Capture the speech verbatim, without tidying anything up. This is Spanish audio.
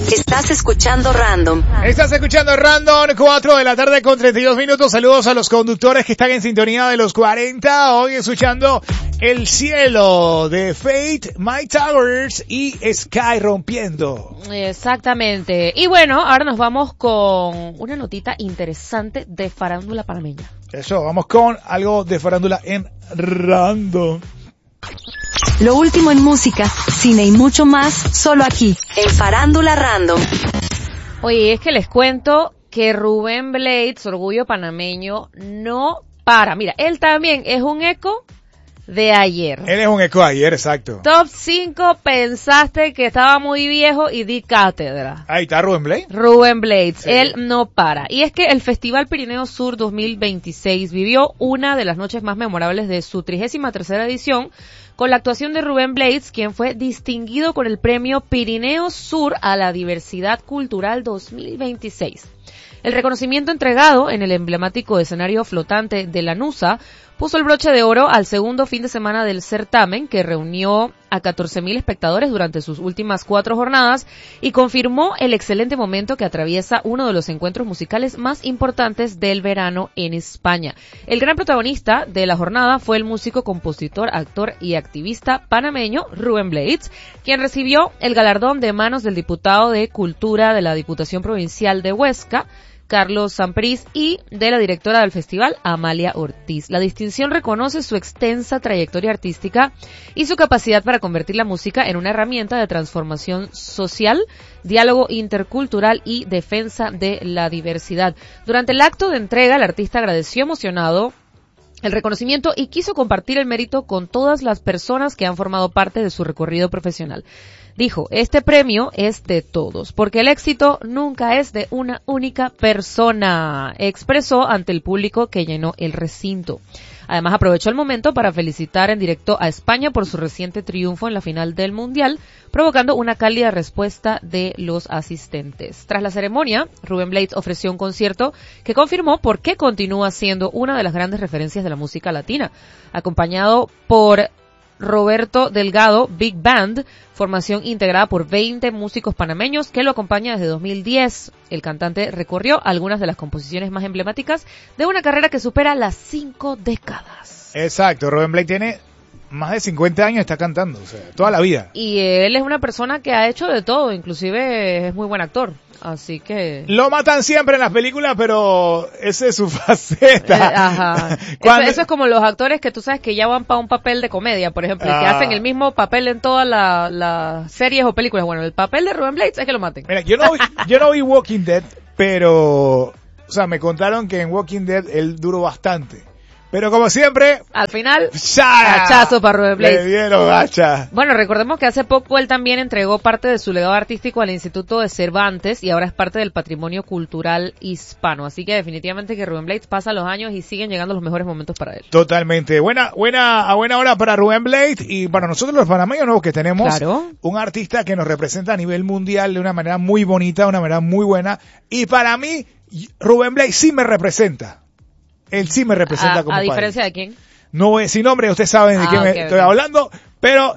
Estás escuchando Random. Estás escuchando Random, cuatro de la tarde con treinta y dos minutos. Saludos a los conductores que están en sintonía de los cuarenta. Hoy escuchando El Cielo de Fate, My Towers y Sky Rompiendo. Exactamente. Y bueno, ahora nos vamos con una notita interesante de farándula panameña. Eso, vamos con algo de farándula en Random. Lo último en música, cine y mucho más, solo aquí, en Farándula Random. Oye, es que les cuento que Rubén Blades, orgullo panameño, no para. Mira, él también es un eco de ayer. Él es un eco de ayer, exacto. Top cinco, pensaste que estaba muy viejo y di cátedra. Ahí está Rubén Blades. Rubén Blades, Sí. Él no para. Y es que el Festival Pirineo Sur dos mil veintiséis vivió una de las noches más memorables de su trigésima tercera edición, con la actuación de Rubén Blades, quien fue distinguido con el premio Pirineo Sur a la Diversidad Cultural dos mil veintiséis. El reconocimiento entregado en el emblemático escenario flotante de Lanusa puso el broche de oro al segundo fin de semana del certamen, que reunió a catorce mil espectadores durante sus últimas cuatro jornadas y confirmó el excelente momento que atraviesa uno de los encuentros musicales más importantes del verano en España. El gran protagonista de la jornada fue el músico, compositor, actor y activista panameño Rubén Blades, quien recibió el galardón de manos del diputado de Cultura de la Diputación Provincial de Huesca, Carlos Samprís, y de la directora del festival, Amalia Ortiz. La distinción reconoce su extensa trayectoria artística y su capacidad para convertir la música en una herramienta de transformación social, diálogo intercultural y defensa de la diversidad. Durante el acto de entrega, el artista agradeció emocionado el reconocimiento y quiso compartir el mérito con todas las personas que han formado parte de su recorrido profesional. Dijo, este premio es de todos, porque el éxito nunca es de una única persona, expresó ante el público que llenó el recinto. Además, aprovechó el momento para felicitar en directo a España por su reciente triunfo en la final del Mundial, provocando una cálida respuesta de los asistentes. Tras la ceremonia, Rubén Blades ofreció un concierto que confirmó por qué continúa siendo una de las grandes referencias de la música latina, acompañado por Roberto Delgado Big Band, formación integrada por veinte músicos panameños que lo acompaña desde dos mil diez. El cantante recorrió algunas de las composiciones más emblemáticas de una carrera que supera las cinco décadas. Exacto, Rubén Blades tiene más de cincuenta años, está cantando, o sea, toda la vida. Y él es una persona que ha hecho de todo, inclusive es muy buen actor. Así que... Lo matan siempre en las películas, pero esa es su faceta. Eh, ajá. Cuando... Eso, eso es como los actores que tú sabes que ya van para un papel de comedia, por ejemplo, ah. y que hacen el mismo papel en todas las la series o películas. Bueno, el papel de Rubén Blades es que lo maten. Mira, yo no vi, yo no vi Walking Dead, pero... O sea, me contaron que en Walking Dead él duró bastante. Pero como siempre, al final, ¡ya! Hachazo para Rubén Blades. Le dieron hacha. Bueno, recordemos que hace poco él también entregó parte de su legado artístico al Instituto de Cervantes y ahora es parte del patrimonio cultural hispano. Así que definitivamente que Rubén Blades pasa los años y siguen llegando los mejores momentos para él. Totalmente. Buena, buena, a buena hora para Rubén Blades y para nosotros los panameños nuevos que tenemos claro. un artista que nos representa a nivel mundial de una manera muy bonita, de una manera muy buena. Y para mí, Rubén Blades sí me representa. Él sí me representa a, como ¿A diferencia país. de quién? No, sin nombre, ustedes saben de ah, quién okay, me estoy okay. hablando, pero